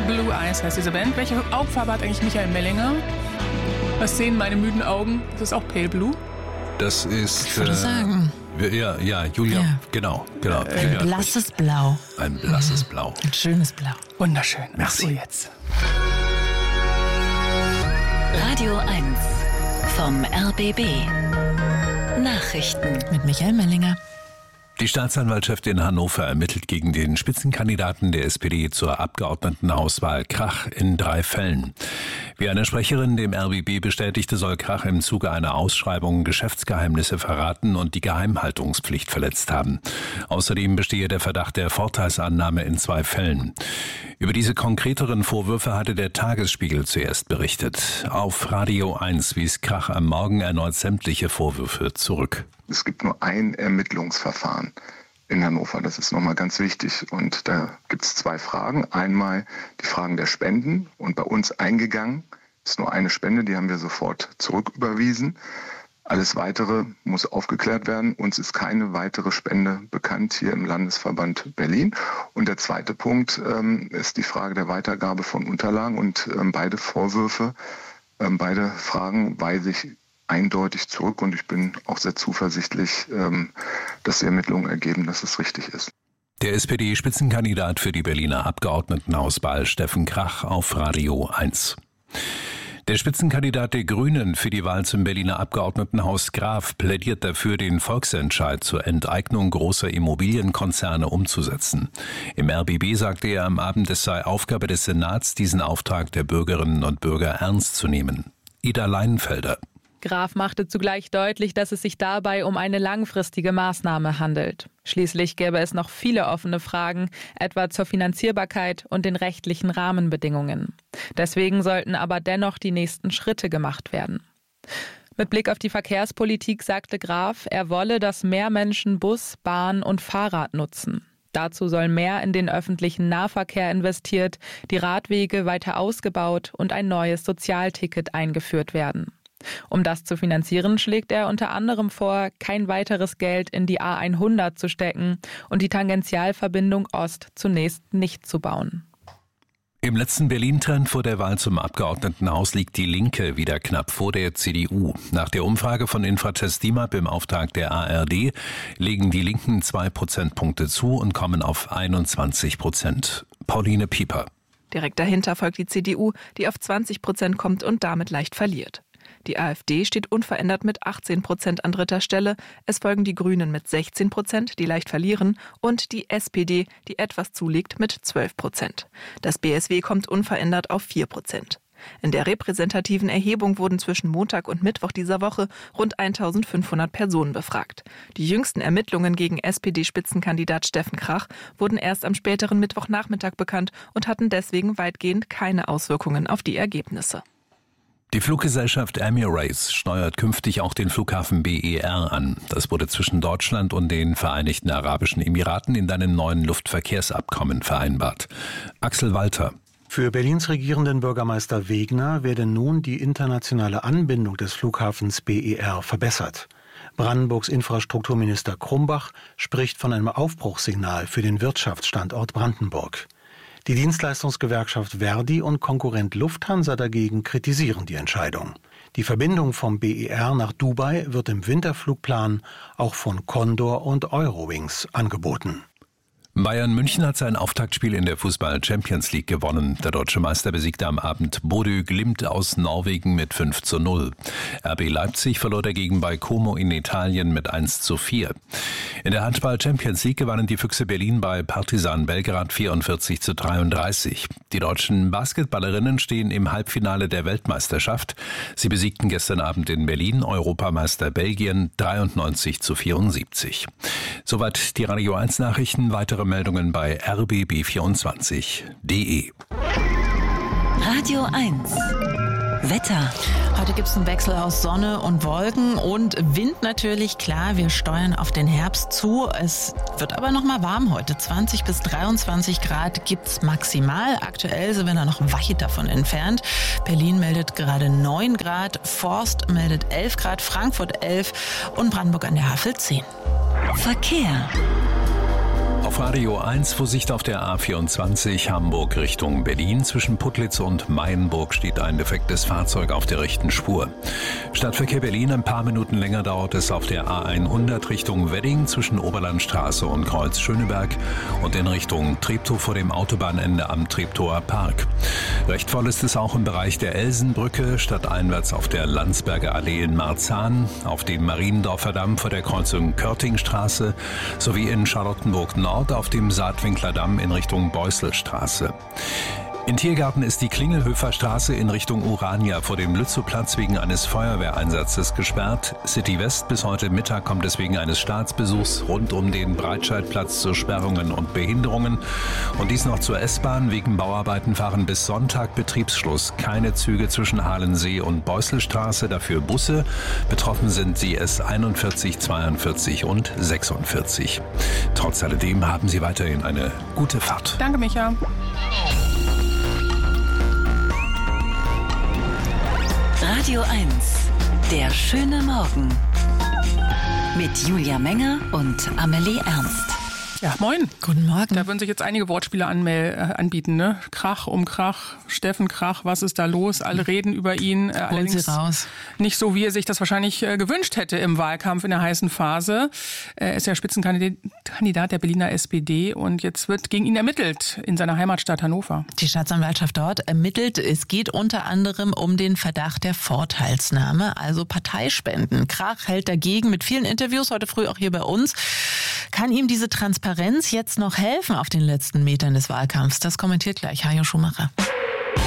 Blue Eyes heißt diese Band. Welche Augenfarbe hat eigentlich Michael Mellinger? Was sehen meine müden Augen? Ist das auch Pale Blue? Das ist... Ich würde sagen... Ja, Julia, ja. Genau. Ein blasses Blau. Ein blasses Blau. Ein schönes Blau. Wunderschön. Merci. So jetzt. Radio 1 vom RBB. Nachrichten mit Michael Mellinger. Die Staatsanwaltschaft in Hannover ermittelt gegen den Spitzenkandidaten der SPD zur Abgeordnetenhauswahl Krach in 3 Fällen. Wie eine Sprecherin dem RBB bestätigte, soll Krach im Zuge einer Ausschreibung Geschäftsgeheimnisse verraten und die Geheimhaltungspflicht verletzt haben. Außerdem bestehe der Verdacht der Vorteilsannahme in 2 Fällen. Über diese konkreteren Vorwürfe hatte der Tagesspiegel zuerst berichtet. Auf Radio 1 wies Krach am Morgen erneut sämtliche Vorwürfe zurück. Es gibt nur ein Ermittlungsverfahren in Hannover, das ist nochmal ganz wichtig. Und da gibt es 2 Fragen. Einmal die Fragen der Spenden und bei uns eingegangen ist nur eine Spende, die haben wir sofort zurücküberwiesen. Alles Weitere muss aufgeklärt werden. Uns ist keine weitere Spende bekannt hier im Landesverband Berlin. Und der zweite Punkt ist die Frage der Weitergabe von Unterlagen. Und beide Vorwürfe, beide Fragen weise ich eindeutig zurück. Und ich bin auch sehr zuversichtlich, dass die Ermittlungen ergeben, dass es richtig ist. Der SPD-Spitzenkandidat für die Berliner Abgeordnetenhauswahl Steffen Krach auf Radio 1. Der Spitzenkandidat der Grünen für die Wahl zum Berliner Abgeordnetenhaus Graf plädiert dafür, den Volksentscheid zur Enteignung großer Immobilienkonzerne umzusetzen. Im RBB sagte er am Abend, es sei Aufgabe des Senats, diesen Auftrag der Bürgerinnen und Bürger ernst zu nehmen. Ida Leinenfelder. Graf machte zugleich deutlich, dass es sich dabei um eine langfristige Maßnahme handelt. Schließlich gäbe es noch viele offene Fragen, etwa zur Finanzierbarkeit und den rechtlichen Rahmenbedingungen. Deswegen sollten aber dennoch die nächsten Schritte gemacht werden. Mit Blick auf die Verkehrspolitik sagte Graf, er wolle, dass mehr Menschen Bus, Bahn und Fahrrad nutzen. Dazu soll mehr in den öffentlichen Nahverkehr investiert, die Radwege weiter ausgebaut und ein neues Sozialticket eingeführt werden. Um das zu finanzieren, schlägt er unter anderem vor, kein weiteres Geld in die A100 zu stecken und die Tangentialverbindung Ost zunächst nicht zu bauen. Im letzten Berlin-Trend vor der Wahl zum Abgeordnetenhaus liegt die Linke wieder knapp vor der CDU. Nach der Umfrage von Infratest DIMAP im Auftrag der ARD legen die Linken 2 Prozentpunkte zu und kommen auf 21%. Pauline Pieper. Direkt dahinter folgt die CDU, die auf 20% kommt und damit leicht verliert. Die AfD steht unverändert mit 18% an 3. Stelle. Es folgen die Grünen mit 16%, die leicht verlieren, und die SPD, die etwas zulegt, mit 12%. Das BSW kommt unverändert auf 4%. In der repräsentativen Erhebung wurden zwischen Montag und Mittwoch dieser Woche rund 1.500 Personen befragt. Die jüngsten Ermittlungen gegen SPD-Spitzenkandidat Steffen Krach wurden erst am späteren Mittwochnachmittag bekannt und hatten deswegen weitgehend keine Auswirkungen auf die Ergebnisse. Die Fluggesellschaft Emirates steuert künftig auch den Flughafen BER an. Das wurde zwischen Deutschland und den Vereinigten Arabischen Emiraten in einem neuen Luftverkehrsabkommen vereinbart. Axel Walter. Für Berlins regierenden Bürgermeister Wegner werde nun die internationale Anbindung des Flughafens BER verbessert. Brandenburgs Infrastrukturminister Krumbach spricht von einem Aufbruchssignal für den Wirtschaftsstandort Brandenburg. Die Dienstleistungsgewerkschaft Verdi und Konkurrent Lufthansa dagegen kritisieren die Entscheidung. Die Verbindung vom BER nach Dubai wird im Winterflugplan auch von Condor und Eurowings angeboten. Bayern München hat sein Auftaktspiel in der Fußball-Champions League gewonnen. Der deutsche Meister besiegte am Abend Bodø Glimt aus Norwegen mit 5:0. RB Leipzig verlor dagegen bei Como in Italien mit 1:4. In der Handball-Champions League gewannen die Füchse Berlin bei Partizan Belgrad 44:33. Die deutschen Basketballerinnen stehen im Halbfinale der Weltmeisterschaft. Sie besiegten gestern Abend in Berlin Europameister Belgien 93:74. Soweit die Radio 1 Nachrichten. Weitere Meldungen bei rbb24.de. Radio 1 Wetter. Heute gibt es einen Wechsel aus Sonne und Wolken und Wind natürlich, klar, wir steuern auf den Herbst zu. Es wird aber noch mal warm heute. 20 bis 23 Grad gibt's maximal. Aktuell sind wir da noch weit davon entfernt. Berlin meldet gerade 9 Grad, Forst meldet 11 Grad, Frankfurt 11 und Brandenburg an der Havel 10. Verkehr. Auf Radio 1 Vorsicht auf der A24 Hamburg Richtung Berlin. Zwischen Putlitz und Mayenburg steht ein defektes Fahrzeug auf der rechten Spur. Stadtverkehr Berlin, ein paar Minuten länger dauert es auf der A100 Richtung Wedding zwischen Oberlandstraße und Kreuz Schöneberg und in Richtung Treptow vor dem Autobahnende am Treptower Park. Recht voll ist es auch im Bereich der Elsenbrücke, stadteinwärts auf der Landsberger Allee in Marzahn, auf dem Mariendorfer Damm vor der Kreuzung Körtingstraße sowie in Charlottenburg Nord auf dem Saatwinkler Damm in Richtung Beusselstraße. In Tiergarten ist die Klingelhöfer Straße in Richtung Urania vor dem Lützowplatz wegen eines Feuerwehreinsatzes gesperrt. City West bis heute Mittag kommt es wegen eines Staatsbesuchs rund um den Breitscheidplatz zu Sperrungen und Behinderungen. Und dies noch zur S-Bahn. Wegen Bauarbeiten fahren bis Sonntag Betriebsschluss keine Züge zwischen Halensee und Beusselstraße, dafür Busse. Betroffen sind die S41, 42 und 46. Trotz alledem haben Sie weiterhin eine gute Fahrt. Danke, Micha. Radio 1, der schöne Morgen. Mit Julia Menger und Amelie Ernst. Ja, moin. Guten Morgen. Da würden sich jetzt einige Wortspiele anbieten, ne? Krach um Krach, Steffen Krach, was ist da los? Alle reden über ihn. Allerdings raus. Nicht so, wie er sich das wahrscheinlich gewünscht hätte im Wahlkampf in der heißen Phase. Er ist ja Spitzenkandidat der Berliner SPD und jetzt wird gegen ihn ermittelt in seiner Heimatstadt Hannover. Die Staatsanwaltschaft dort ermittelt. Es geht unter anderem um den Verdacht der Vorteilsnahme, also Parteispenden. Krach hält dagegen mit vielen Interviews, heute früh auch hier bei uns. Kann ihm diese Transparenz jetzt noch helfen auf den letzten Metern des Wahlkampfs? Das kommentiert gleich Hajo Schumacher.